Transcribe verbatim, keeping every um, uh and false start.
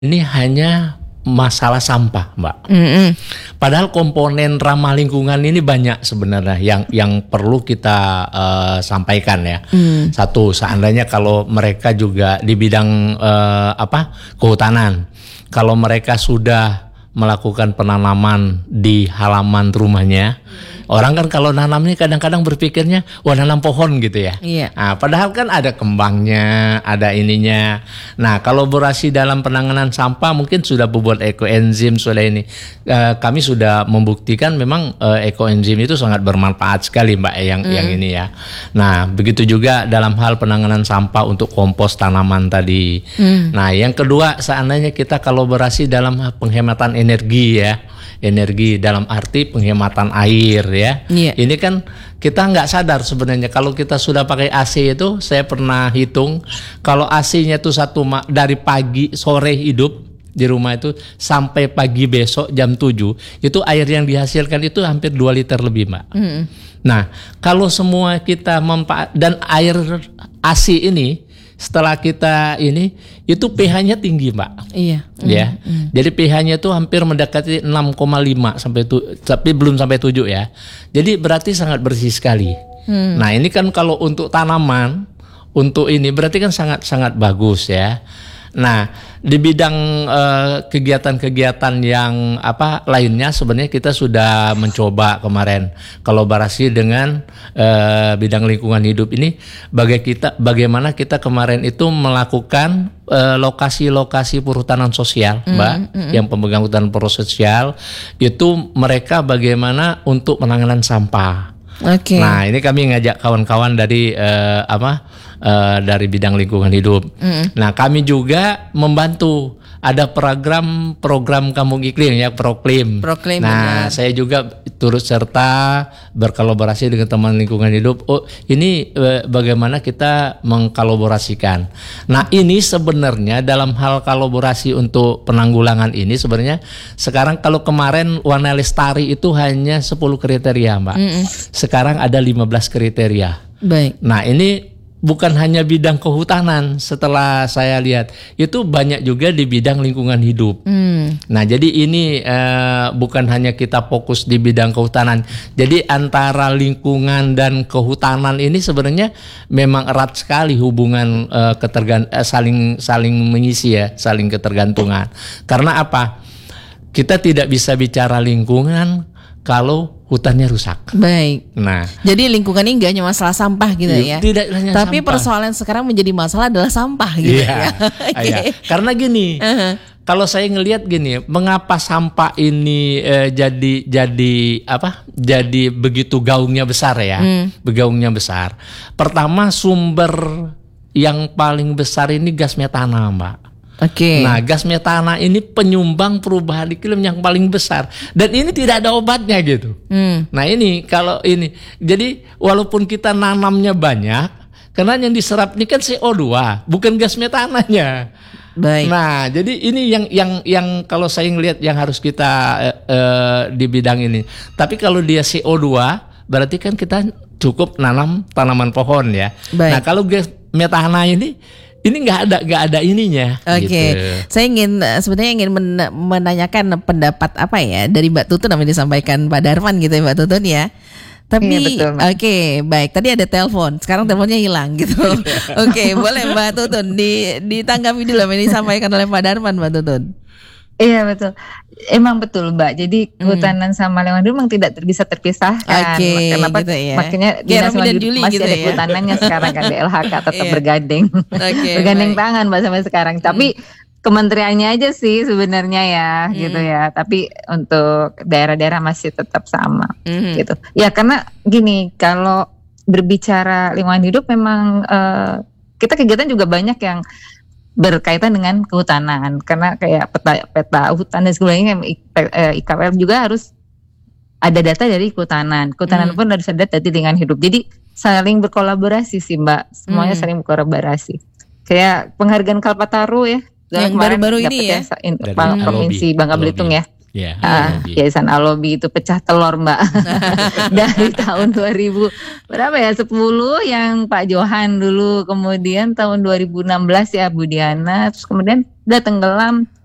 Ini hanya masalah sampah, Mbak. Mm-hmm. Padahal komponen ramah lingkungan ini banyak sebenarnya yang yang perlu kita uh, sampaikan ya. Mm. Satu, seandainya kalau mereka juga di bidang uh, apa kehutanan, kalau mereka sudah melakukan penanaman di halaman rumahnya, orang kan kalau nanam ini kadang-kadang berpikirnya wah nanam pohon gitu ya. Iya. Nah, padahal kan ada kembangnya, ada ininya. Nah, kolaborasi dalam penanganan sampah mungkin sudah membuat ekoenzim sudah ini. E, kami sudah membuktikan memang e, ekoenzim itu sangat bermanfaat sekali, Mbak, yang mm. yang ini ya. Nah, begitu juga dalam hal penanganan sampah untuk kompos tanaman tadi. Mm. Nah, yang kedua, seandainya kita kolaborasi dalam penghematan energi ya. Energi dalam arti penghematan air ya. Yeah. Ini kan kita nggak sadar sebenarnya kalau kita sudah pakai A C itu, saya pernah hitung kalau A C-nya itu satu ma- dari pagi sore hidup di rumah itu sampai pagi besok jam tujuh, itu air yang dihasilkan itu hampir dua liter lebih, Mbak. Mm. Nah, kalau semua kita mempa- dan air A C ini setelah kita ini itu pH-nya tinggi, Mbak. Iya. Ya. Mm, mm. Jadi pH-nya itu hampir mendekati enam koma lima sampai tu, tapi belum sampai tujuh ya. Jadi berarti sangat bersih sekali. Mm. Nah, ini kan kalau untuk tanaman, untuk ini berarti kan sangat sangat bagus ya. Nah, di bidang uh, kegiatan-kegiatan yang apa lainnya sebenarnya kita sudah mencoba kemarin kolaborasi dengan uh, bidang lingkungan hidup ini. Bagai kita, bagaimana kita kemarin itu melakukan uh, lokasi-lokasi perhutanan sosial, mm, Mbak, mm, yang pemegang hutan sosial itu mereka bagaimana untuk penanganan sampah. Okay. Nah, ini kami ngajak kawan-kawan dari uh, apa uh, dari bidang lingkungan hidup. Mm. Nah, kami juga membantu ada program program Kampung Iklim ya, Proklim. Proklim. Nah, benar. Saya juga turut serta berkolaborasi dengan teman lingkungan hidup. Oh, ini uh, bagaimana kita mengkolaborasikan. Nah, ini sebenarnya dalam hal kolaborasi untuk penanggulangan ini sebenarnya sekarang kalau kemarin Warna Lestari itu hanya sepuluh kriteria, Mbak. Mm. Sekarang ada lima belas kriteria. Baik. Nah, ini bukan hanya bidang kehutanan, setelah saya lihat itu banyak juga di bidang lingkungan hidup. Hmm. Nah, jadi ini uh, bukan hanya kita fokus di bidang kehutanan. Jadi antara lingkungan dan kehutanan ini sebenarnya memang erat sekali hubungan uh, ketergan uh, saling saling mengisi ya, saling ketergantungan. Karena apa? Kita tidak bisa bicara lingkungan kalau hutannya rusak. Baik. Nah, jadi lingkungan ini nggak hanya masalah sampah gitu ya. Tidak hanya tapi sampah. Persoalan sekarang menjadi masalah adalah sampah gitu yeah. ya. Okay. Yeah. Karena gini, uh-huh. kalau saya ngelihat gini, mengapa sampah ini eh, jadi jadi apa? Jadi begitu gaungnya besar ya, hmm. begaungnya besar. Pertama, sumber yang paling besar ini gas metana, Mbak. Oke. Okay. Nah, gas metana ini penyumbang perubahan iklim yang paling besar dan ini tidak ada obatnya gitu. Hmm. Nah, ini kalau ini jadi walaupun kita nanamnya banyak, karena yang diserap ini kan C O dua, bukan gas metananya. Baik. Nah, jadi ini yang yang yang kalau saya ngelihat yang harus kita uh, uh, di bidang ini. Tapi kalau dia C O dua, berarti kan kita cukup nanam tanaman pohon ya. Baik. Nah, kalau gas metana ini ini nggak ada nggak ada ininya. Oke, okay. Gitu. Saya ingin sebenarnya ingin men- menanyakan pendapat apa ya dari Mbak Tutun yang disampaikan Pak Darman gitu ya, Mbak Tutun ya. Tapi iya, oke okay, baik. Tadi ada telepon, sekarang teleponnya hilang gitu. Oke, okay, boleh Mbak Tutun di ditanggapi dulu yang disampaikan oleh Pak Darman, Mbak Tutun. Iya betul, emang betul Mbak. Jadi kehutanan hmm. sama lingkungan hidup memang tidak ter- bisa terpisahkan. Okay, Kenapa? gitu ya. Makanya dinas lingkungan hidup masih gitu ada ya. kehutanannya sekarang kan, D L H K tetap yeah. bergandeng, okay, bergandeng baik. tangan Mbak sampai sekarang. Hmm. Tapi kementeriannya aja sih sebenarnya ya, hmm. gitu ya. Tapi untuk daerah-daerah masih tetap sama, hmm. gitu. Ya karena gini, kalau berbicara lingkungan hidup memang uh, kita kegiatan juga banyak yang berkaitan dengan kehutanan karena kayak peta peta hutan dan sebagainya I K W M juga harus ada data dari kehutanan. Kehutanan hmm. pun harus ada data lingkungan hidup. Jadi saling berkolaborasi sih Mbak. Semuanya hmm. saling berkolaborasi. Kayak penghargaan Kalpataru ya. Yang baru-baru ini ya. Kepala Provinsi Bangka Belitung ya. Ya, ah, Yayasan Alobi itu pecah telur Mbak. Dari tahun dua ribu berapa ya sepuluh yang Pak Johan dulu, kemudian tahun dua ribu enam belas ya Bu Diana, terus kemudian udah tenggelam